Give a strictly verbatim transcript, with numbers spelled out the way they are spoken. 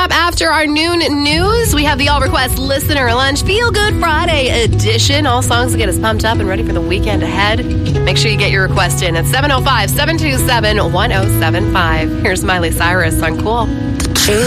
up after our noon news, we have the All Request Listener Lunch Feel Good Friday edition. All songs to get us pumped up and ready for the weekend ahead. Make sure you get your request in at seven oh five, seven two seven, one oh seven five. Here's Miley Cyrus on Cool.